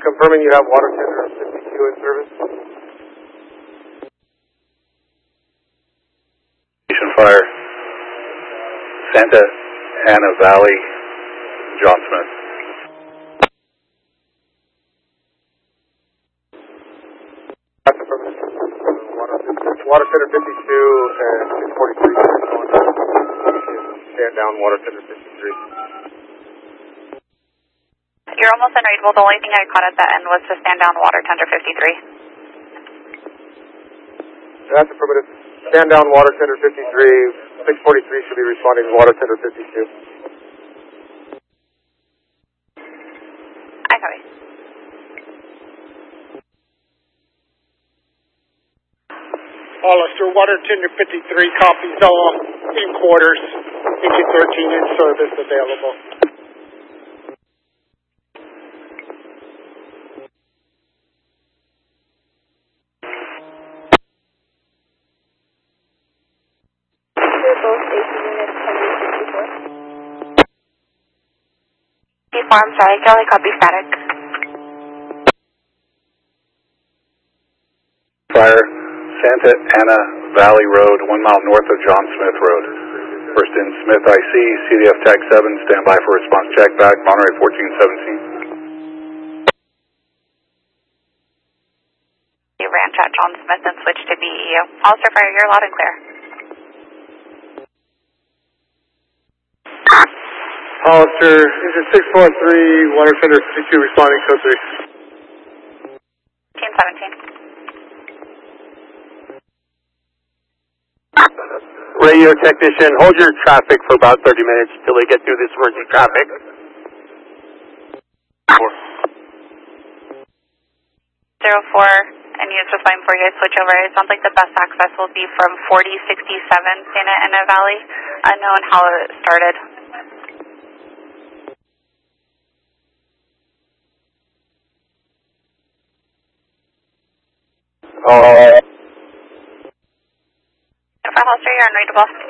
confirming you have water tender 52 in service. Fire, Santa Ana Valley, John Smith. Water tender 52 and 643. Stand down, water tender 53. You're almost unreadable. The only thing I caught at that end was to stand down, water tender 53. That's affirmative. Stand down, water tender 53. 643 should be responding to water tender 52. I copy. Hollister, water tender 53 copies all in quarters. Engine 13 in service available. I'm sorry, Kelly, copy static. Fire, Santa Ana Valley Road, 1 mile north of John Smith Road. First in Smith IC, CDF Tag 7, stand by for response check back, Monterey 1417. You ranch at John Smith and switch to BEU. Hollister Fire, you're loud and clear. Hollister, engine 643, water tender 52 responding code 3. 1517. Radio technician, hold your traffic for about 30 minutes until they get through this emergency traffic. 04, and use just fine for you guys switch over. It sounds like the best access will be from 4067 Santa Ana Valley. Unknown how it started. For Hollister, you're unreadable.